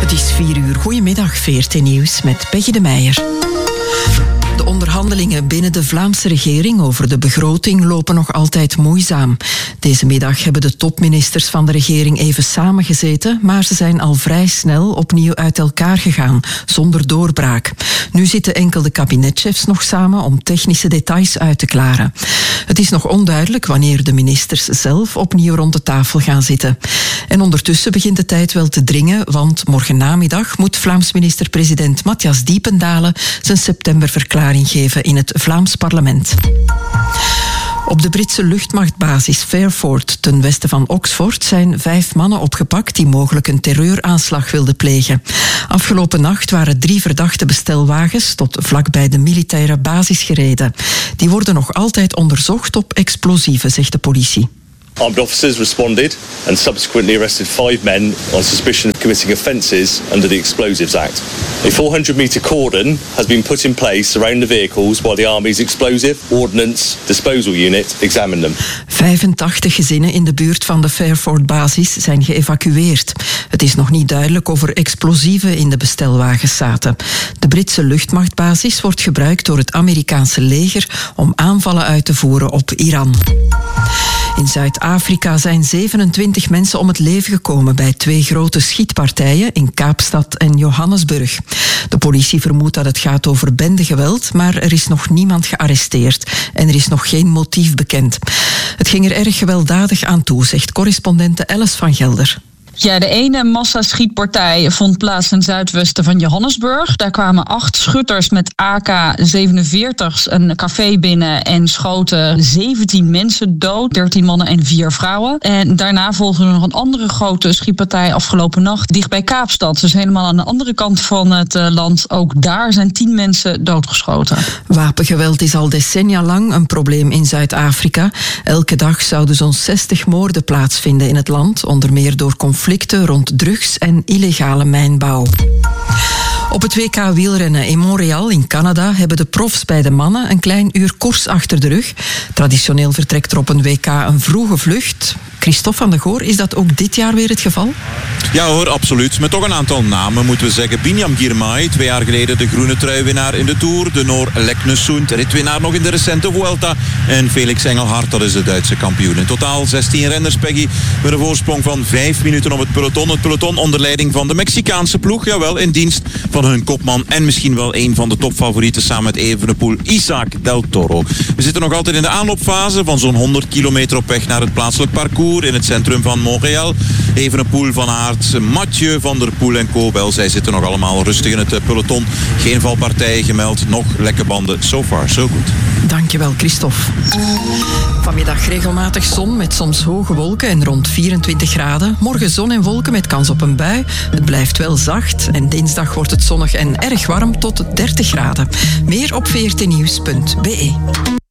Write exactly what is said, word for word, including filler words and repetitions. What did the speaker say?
Het is vier uur. Goedemiddag, V R T Nieuws met Peggy de Meijer. De onderhandelingen binnen de Vlaamse regering over de begroting lopen nog altijd moeizaam. Deze middag hebben de topministers van de regering even samengezeten, maar ze zijn al vrij snel opnieuw uit elkaar gegaan, zonder doorbraak. Nu zitten enkel de kabinetchefs nog samen om technische details uit te klaren. Het is nog onduidelijk wanneer de ministers zelf opnieuw rond de tafel gaan zitten. En ondertussen begint de tijd wel te dringen, want morgen namiddag moet Vlaams minister-president Matthias Diependalen zijn septemberverklaring geven in het Vlaams parlement. Op de Britse luchtmachtbasis Fairford ten westen van Oxford zijn vijf mannen opgepakt die mogelijk een terreuraanslag wilden plegen. Afgelopen nacht waren drie verdachte bestelwagens tot vlakbij de militaire basis gereden. Die worden nog altijd onderzocht op explosieven, zegt de politie. Armed officers responded and subsequently arrested five men on suspicion of committing offences under the Explosives Act. A four hundred metre cordon has been put in place around the vehicles while the Army's Explosive Ordnance Disposal Unit examine them. vijfentachtig gezinnen in de buurt van de Fairford-basis zijn geëvacueerd. Het is nog niet duidelijk of er explosieven in de bestelwagens zaten. De Britse luchtmachtbasis wordt gebruikt door het Amerikaanse leger om aanvallen uit te voeren op Iran. In Zuid-Afrika zijn zevenentwintig mensen om het leven gekomen bij twee grote schietpartijen in Kaapstad en Johannesburg. De politie vermoedt dat het gaat over bendegeweld, maar er is nog niemand gearresteerd en er is nog geen motief bekend. Het ging er erg gewelddadig aan toe, zegt correspondente Alice van Gelder. Ja, de ene massaschietpartij vond plaats ten zuidwesten van Johannesburg. Daar kwamen acht schutters met A K zevenenveertig's een café binnen en schoten zeventien mensen dood, dertien mannen en vier vrouwen. En daarna volgde nog een andere grote schietpartij afgelopen nacht dicht bij Kaapstad. Dus helemaal aan de andere kant van het land. Ook daar zijn tien mensen doodgeschoten. Wapengeweld is al decennia lang een probleem in Zuid-Afrika. Elke dag zouden zo'n zestig moorden plaatsvinden in het land, onder meer door conflicten rond drugs en illegale mijnbouw. Op het W K wielrennen in Montreal in Canada hebben de profs bij de mannen een klein uur koers achter de rug. Traditioneel vertrekt er op een W K een vroege vlucht. Christophe van der Goor, is dat ook dit jaar weer het geval? Ja hoor, absoluut. Met toch een aantal namen moeten we zeggen. Binyam Girmay, twee jaar geleden de groene truiwinnaar in de Tour. De Noor Leknesund, ritwinnaar nog in de recente Vuelta. En Felix Engelhard, dat is de Duitse kampioen. In totaal zestien renners, Peggy, met een voorsprong van vijf minuten op het peloton. Het peloton onder leiding van de Mexicaanse ploeg. Jawel, in dienst van hun kopman en misschien wel een van de topfavorieten samen met Evenepoel, Isaac Del Toro. We zitten nog altijd in de aanloopfase van zo'n honderd kilometer op weg naar het plaatselijk parcours in het centrum van Montreal. Evenepoel, Van Aert, Mathieu, Van der Poel en Kobel. Zij zitten nog allemaal rustig in het peloton. Geen valpartijen gemeld, nog lekke banden. So far, so good. Dankjewel, Christophe. Vanmiddag regelmatig zon met soms hoge wolken en rond vierentwintig graden. Morgen zon en wolken met kans op een bui. Het blijft wel zacht en dinsdag wordt het zonnig en erg warm tot dertig graden. Meer op v r t nieuws punt b e.